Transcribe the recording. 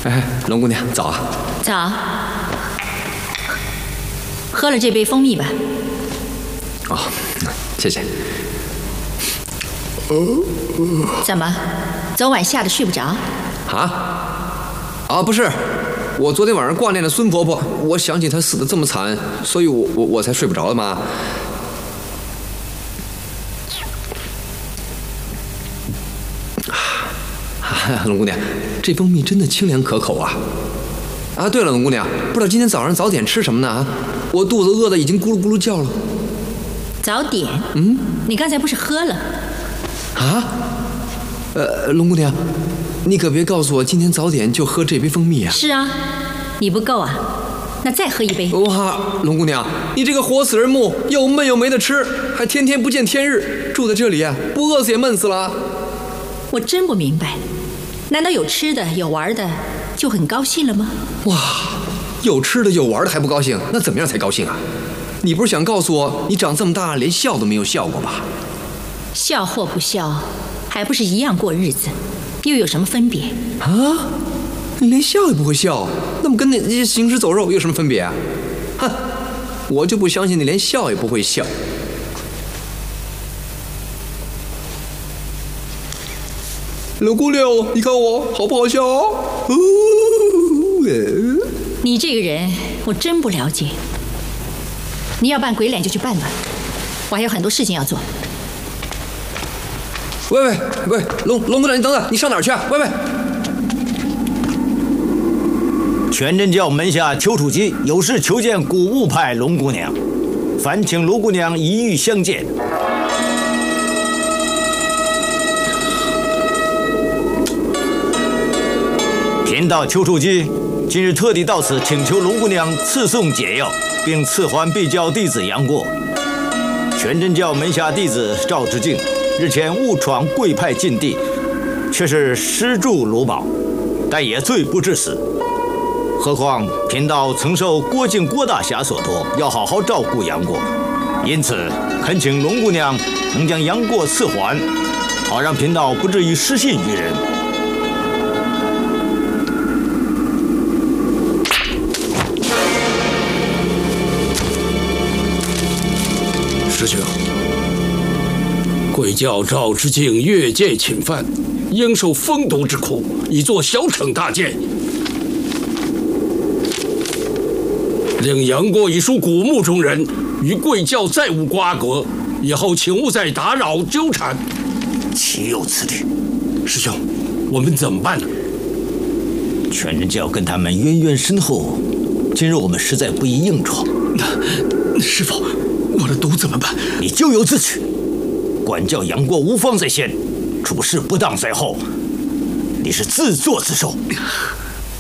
哎，龙姑娘早啊！ 早。喝了这杯蜂蜜吧。 哦，谢谢。 怎么，昨晚吓得睡不着？ 不是，我昨天晚上挂念了孙婆婆，我想起她死得这么惨，所以我才睡不着了嘛。龙姑娘，这蜂蜜真的清凉可口啊！对了，龙姑娘，不知道今天早上早点吃什么呢？我肚子饿得已经咕噜咕噜叫了。 早点？你刚才不是喝了？ 龙姑娘，你可别告诉我今天早点就喝这杯蜂蜜啊！ 是啊，你不够啊，那再喝一杯。 哇，龙姑娘，你这个活死人木，又闷又没得吃，还天天不见天日，住在这里啊，不饿死也闷死了。 我真不明白，难道有吃的有玩的就很高兴了吗？ 哇，有吃的有玩的还不高兴，那怎么样才高兴啊？你不是想告诉我，你长这么大连笑都没有笑过吧？ 笑或不笑，还不是一样过日子，又有什么分别？ 你连笑也不会笑，那么跟那些行尸走肉有什么分别啊？哼，我就不相信你连笑也不会笑。龙姑娘，你看我好不好笑？ 你这个人我真不了解。你要扮鬼脸就去扮吧，我还有很多事情要做。 喂，龙姑娘，你等等，你上哪儿去啊？喂！ 全真教门下丘处机有事求见古物派龙姑娘，烦请龙姑娘一遇相见。贫道丘处机今日特地到此请求龙姑娘赐送解药，并赐还必教弟子杨过。全真教门下弟子赵之敬日前误闯贵派禁地，却是失铸卢宝，但也罪不至死。何况贫道曾受郭靖郭大侠所托，要好好照顾杨过，因此恳请龙姑娘能将杨过赐还，好让贫道不至于失信于人。 师兄，贵教赵之敬越界侵犯，应受风毒之苦，以作小惩大戒。令杨过一书古墓中人，与贵教再无瓜葛，以后请勿再打扰纠缠。 岂有此理！ 师兄，我们怎么办呢？ 全真教跟他们渊源深厚，今日我们实在不宜硬闯。 师父，我的毒怎么办？ 你咎由自取。管教杨过无方在先，处事不当在后，你是自作自受。